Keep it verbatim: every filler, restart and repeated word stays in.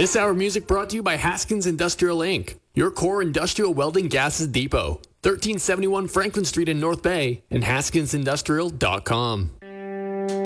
This hour music brought to you by Haskins Industrial Incorporated, your core industrial welding gases depot. thirteen seventy-one Franklin Street in North Bay and haskins industrial dot com.